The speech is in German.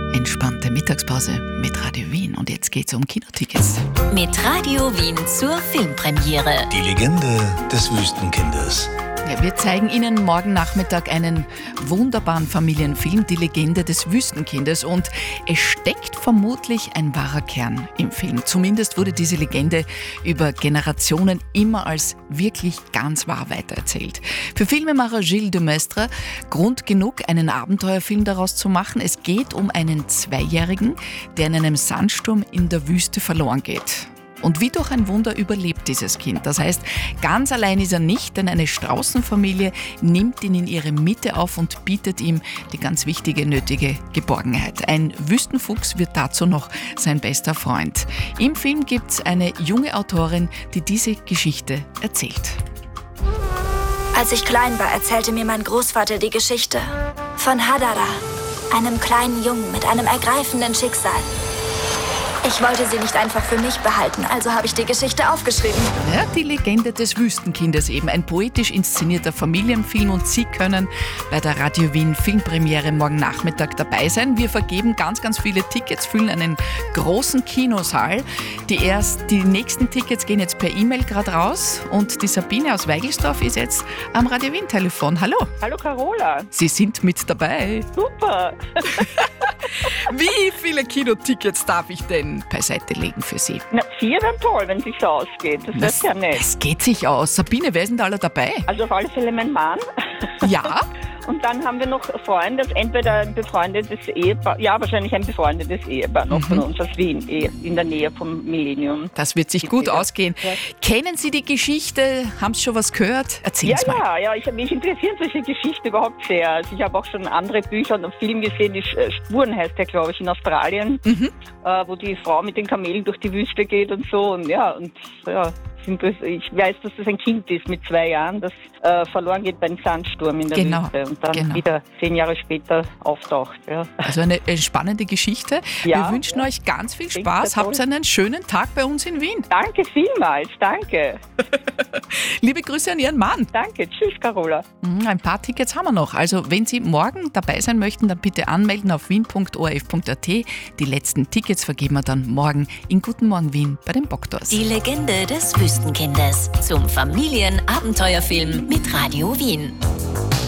Entspannte Mittagspause mit Radio Wien. Und jetzt geht's um Kinotickets. Mit Radio Wien zur Filmpremiere. Die Legende des Wüstenkindes. Ja, wir zeigen Ihnen morgen Nachmittag einen wunderbaren Familienfilm, Die Legende des Wüstenkindes. Und es steckt vermutlich ein wahrer Kern im Film. Zumindest wurde diese Legende über Generationen immer als wirklich ganz wahr weitererzählt. Für Filmemacher Gilles de Maistre Grund genug, einen Abenteuerfilm daraus zu machen. Es geht um einen Zweijährigen, der in einem Sandsturm in der Wüste verloren geht. Und wie durch ein Wunder überlebt dieses Kind. Das heißt, ganz allein ist er nicht, denn eine Straußenfamilie nimmt ihn in ihre Mitte auf und bietet ihm die ganz wichtige, nötige Geborgenheit. Ein Wüstenfuchs wird dazu noch sein bester Freund. Im Film gibt es eine junge Autorin, die diese Geschichte erzählt. Als ich klein war, erzählte mir mein Großvater die Geschichte von Hadara, einem kleinen Jungen mit einem ergreifenden Schicksal. Ich wollte sie nicht einfach für mich behalten, also habe ich die Geschichte aufgeschrieben. Ja, die Legende des Wüstenkindes eben, ein poetisch inszenierter Familienfilm, und Sie können bei der Radio Wien Filmpremiere morgen Nachmittag dabei sein. Wir vergeben ganz, ganz viele Tickets, füllen einen großen Kinosaal. Die nächsten Tickets gehen jetzt per E-Mail gerade raus, und die Sabine aus Weigelsdorf ist jetzt am Radio Wien Telefon. Hallo. Hallo Carola. Sie sind mit dabei. Super. Wie viele Kinotickets darf ich denn beiseite legen für Sie? Na, 4 wären toll, wenn es sich so ausgeht. Das wäre ja nett. Das geht sich aus. Sabine, wer sind da alle dabei? Also auf alle Fälle mein Mann. Ja. Und dann haben wir noch Freunde, entweder ein befreundetes Ehepaar, ja wahrscheinlich ein befreundetes Ehepaar noch von uns aus Wien, in der Nähe vom Millennium. Das wird sich gut ausgehen. Ja. Kennen Sie die Geschichte? Haben Sie schon was gehört? Erzählen Sie mal. Ja, mich interessieren solche Geschichten überhaupt sehr. Also ich habe auch schon andere Bücher und einen Film gesehen, die Spuren heißt der, glaube ich, in Australien, wo die Frau mit den Kamelen durch die Wüste geht und so. Und ich weiß, dass das ein Kind ist mit 2 Jahren, das verloren geht beim Sandsturm in der Wüste und dann wieder 10 Jahre später auftaucht. Ja. Also eine spannende Geschichte. Ja, wir wünschen euch ganz viel Spaß. Habt einen schönen Tag bei uns in Wien. Danke vielmals, danke. Liebe Grüße an Ihren Mann. Danke, tschüss Carola. Ein paar Tickets haben wir noch. Also wenn Sie morgen dabei sein möchten, dann bitte anmelden auf wien.orf.at. Die letzten Tickets vergeben wir dann morgen in Guten Morgen Wien bei den Boktors. Die Legende des Wüstenkindes zum Familienabenteuerfilm mit Radio Wien.